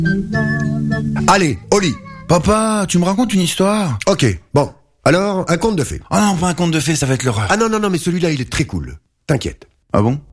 Allez, au lit. Papa, tu me racontes une histoire? Ok, bon. Alors, un conte de fées. Ah non, pas un conte de fées, ça va être l'horreur. Ah non, mais celui-là, il est très cool. T'inquiète. Ah bon?